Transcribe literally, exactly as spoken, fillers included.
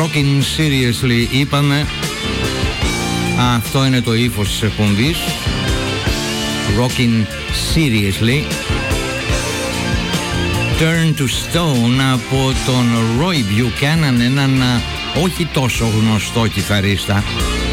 Rockin' Seriously είπαμε. Αυτό είναι το ύφος της εκπομπής. Rockin' Seriously. Turn to Stone από τον Roy Buchanan, έναν όχι τόσο γνωστό κιθαρίστα.